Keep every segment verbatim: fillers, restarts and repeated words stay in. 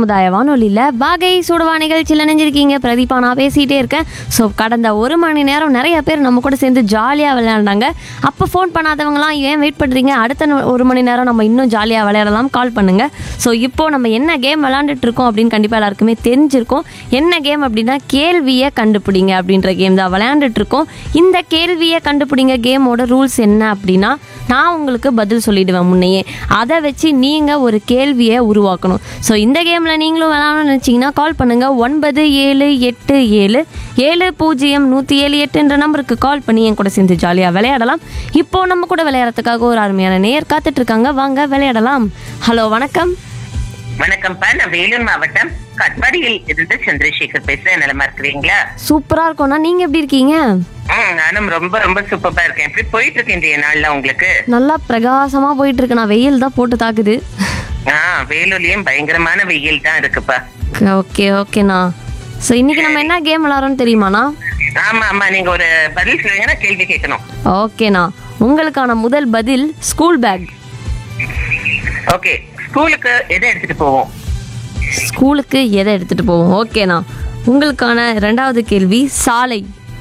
சமுதாய வானொலியில் வாகை சுடுவா நிகழ்ச்சியில் நினைஞ்சிருக்கீங்க. பிரதீபா நான் பேசிகிட்டே இருக்கேன். ஸோ கடந்த ஒரு மணி நேரம் நிறைய பேர் நம்ம கூட சேர்ந்து ஜாலியாக விளையாண்டாங்க. அப்போ ஃபோன் பண்ணாதவங்களாம் ஏன் வெயிட் பண்ணுறீங்க? அடுத்த ந- ஒரு மணி நேரம் நம்ம இன்னும் ஜாலியாக விளையாடலாம், கால் பண்ணுங்கள். ஸோ இப்போது நம்ம என்ன கேம் விளையாண்டுட்டு இருக்கோம் அப்படின்னு கண்டிப்பாக எல்லாருக்குமே தெரிஞ்சிருக்கும். என்ன கேம் அப்படின்னா கேள்வியை கண்டுபிடிங்க அப்படின்ற கேம் தான் விளையாண்டுட்டு இருக்கோம். இந்த கேள்வியை கண்டுபிடிங்க கேமோட ரூல்ஸ் என்ன அப்படின்னா, நான் உங்களுக்கு பதில் சொல்லிடுவேன் முன்னையே. அதை வச்சு நீங்கள் ஒரு கேள்வியை உருவாக்கணும். ஸோ இந்த கேமில் நீங்களும் விளையாடணும்னு நினச்சிங்கன்னா கால் பண்ணுங்கள். ஒன்பது ஏழு எட்டு ஏழு ஏழு பூஜ்ஜியம் நூற்றி ஏழு எட்டுன்ற நம்பருக்கு கால் பண்ணி என் கூட சேர்ந்து ஜாலியாக விளையாடலாம். இப்போது நம்ம கூட விளையாடுறதுக்காக ஒரு அருமையான நேயர் காத்துட்ருக்காங்க. வாங்க விளையாடலாம். ஹலோ, வணக்கம். வணக்கம்ப்பா, நான் வேலூர் மாவட்டம் கட்பாடியில் இருந்து சந்திரசேகர் பேசுறேன். நலமா இருக்கிறீங்களா? சூப்பராக இருக்கோண்ணா, நீங்கள் எப்படி இருக்கீங்க? ம், நானும் ரொம்ப ரொம்ப சூப்பரா இருக்கேன். எப்படி போயிட்டு இருக்கு இன்றைய நாள்ல உங்களுக்கு? நல்லா பிரகாசமாக போயிட்டுருக்கு. நான் வெயில் தான் போட்டு தாக்குது. ஆ, வேலூர்லயும் பயங்கரமான வெயில் தான் இருக்குப்பா. ஓகே ஓகேண்ணா. ஸோ இன்னைக்கு நம்ம என்ன கேம் விளாட்றோன்னு தெரியுமாண்ணா? ஆமா ஆமா, நீங்க ஒரு பதில் சொல்லுங்கன்னா கேள்வி கேட்கணும். ஓகேண்ணா, உங்களுக்கான முதல் பதில் ஸ்கூல் பேக். ஓகே, ஸ்கூலுக்கு எதை எடுத்துட்டு போவோம்? ஸ்கூலுக்கு எதை எடுத்துகிட்டு போவோம்? ஓகேண்ணா, உங்களுக்கான ரெண்டாவது கேள்வி சாலை.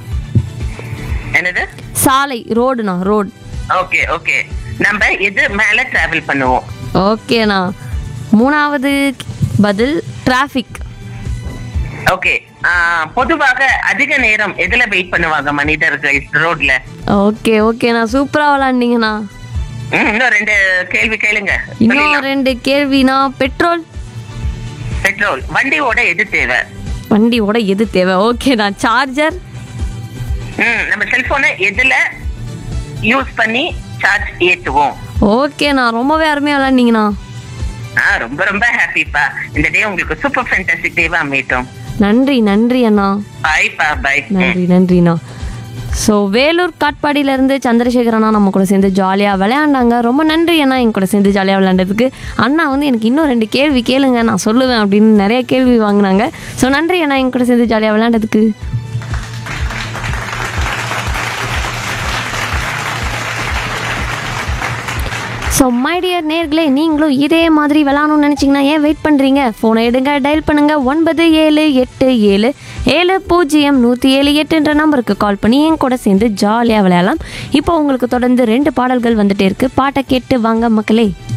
என்னது? சாலை, ரோடுண்ணா, ரோடு. ஓகே ஓகே, நம்ம எது மேல டிராவல் பண்ணுவோம்? ஓகேண்ணா, மூணாவது பதில் டிராஃபிக். ஓகே, பொதுவாக அதிக நேரம் எதுல வெயிட் பண்ணுவாங்க மனிதர்கள் ரோட்ல? ஓகே ஓகேண்ணா, சூப்பராக விளாண்டிங்கண்ணா. ம், இன்னும் ரெண்டு கேள்வி கேளுங்க. இன்னும் ரெண்டு கேள்வினா பெட்ரோல். பெட்ரோல். வண்டியோட எது தேவை? வண்டியோட எது தேவை? ஓகேண்ணா, சார்ஜர். ம், நம்ம செல்போனை எதுல யூஸ் பண்ணி சார்ஜ் ஏத்துவோம்? ஓகேண்ணா, ரொம்பவே அருமையாக விளாண்டிங்கண்ணா. ஆ, ரொம்ப ரொம்ப ஹாப்பிப்பா. இந்த டே உங்களுக்கு சூப்பர் ஃபேண்டாஸ்டிக் டேவா அமையட்டும். நன்றி நன்றி அண்ணா. பை பா, பை. நன்றி நன்றிண்ணா. ஸோ வேலூர் காட்பாடியிலேருந்து சந்திரசேகர் அண்ணா நம்ம கூட சேர்ந்து ஜாலியாக விளையாண்டாங்க. ரொம்ப நன்றி அண்ணா என் கூட சேர்ந்து ஜாலியாக விளையாண்டதுக்கு. அண்ணா வந்து எனக்கு இன்னும் ரெண்டு கேள்வி கேளுங்க நான் சொல்லுவேன் அப்படின்னு நிறைய கேள்வி வாங்கினாங்க. ஸோ நன்றி அண்ணா என் கூட சேர்ந்து ஜாலியாக விளையாண்டதுக்கு. ஸோ மை டியர் நேர்களே, நீங்களும் இதே மாதிரி விளாடணும்னு நினச்சிங்கன்னா ஏன் வெயிட் பண்ணுறீங்க? ஃபோனை எடுங்க, டயல் பண்ணுங்கள். ஒன்பது ஏழு எட்டு ஏழு ஏழு பூஜ்ஜியம் நூற்றி ஏழு எட்டுன்ற நம்பருக்கு கால் பண்ணி என் கூட சேர்ந்து ஜாலியாக விளையாடலாம். இப்போ உங்களுக்கு தொடர்ந்து ரெண்டு பாடல்கள் வந்துட்டே இருக்குது. பாட்டை கேட்டு வாங்க மக்களே.